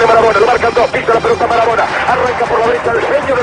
Marabona, lo marcan dos, pisa la pelota Marabona, arranca por la derecha el genio